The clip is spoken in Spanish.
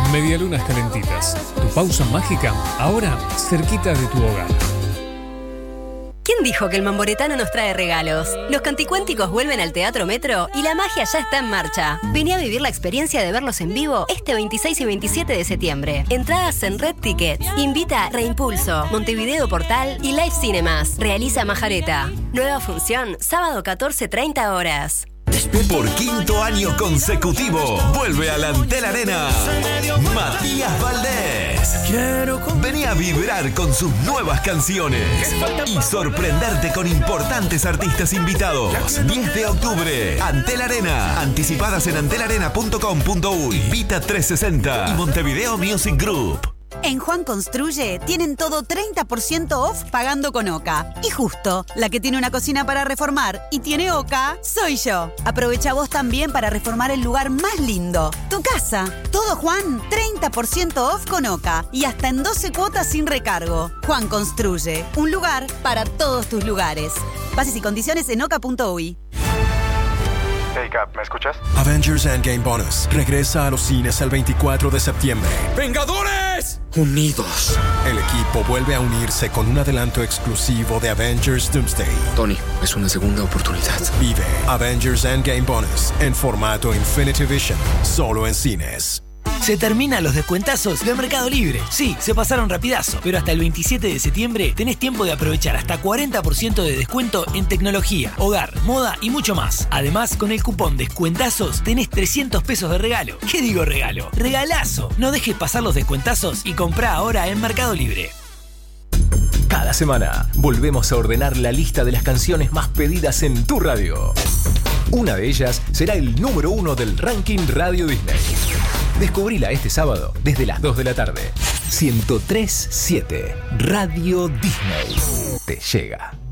Medialunas calentitas. Tu pausa mágica, ahora cerquita de tu hogar. ¿Quién dijo que el Mamboretano nos trae regalos? Los Canticuénticos vuelven al Teatro Metro y la magia ya está en marcha. Vení a vivir la experiencia de verlos en vivo este 26 y 27 de septiembre. Entradas en Red Tickets. Invita Reimpulso, Montevideo Portal y Live Cinemas. Realiza Majareta. Nueva función, sábado 14:30 horas. Por quinto año consecutivo, vuelve a la Antel Arena Matías Valdés. Vení a vibrar con sus nuevas canciones y sorprenderte con importantes artistas invitados. 10 de octubre, Antel Arena. Anticipadas en antelarena.com.uy, Vita 360 y Montevideo Music Group. En Juan Construye tienen todo 30% off pagando con OCA. Y justo, la que tiene una cocina para reformar y tiene OCA, soy yo. Aprovecha vos también para reformar el lugar más lindo, tu casa. Todo Juan, 30% off con OCA y hasta en 12 cuotas sin recargo. Juan Construye, un lugar para todos tus lugares. Bases y condiciones en oca.uy. Hey Cap, ¿me escuchas? Avengers Endgame Bonus regresa a los cines el 24 de septiembre. ¡Vengadores! Unidos. El equipo vuelve a unirse con un adelanto exclusivo de Avengers Doomsday. Tony, es una segunda oportunidad. Vive Avengers Endgame Bonus en formato Infinity Vision, solo en cines. Se terminan los descuentazos de Mercado Libre. Sí, se pasaron rapidazo, pero hasta el 27 de septiembre tenés tiempo de aprovechar hasta 40% de descuento en tecnología, hogar, moda y mucho más. Además, con el cupón Descuentazos tenés 300 pesos de regalo. ¿Qué digo regalo? ¡Regalazo! No dejes pasar los descuentazos y comprá ahora en Mercado Libre. Cada semana volvemos a ordenar la lista de las canciones más pedidas en tu radio. Una de ellas será el número 1 del ranking Radio Disney. Descubrila este sábado desde las 2 de la tarde. 103.7 Radio Disney te llega.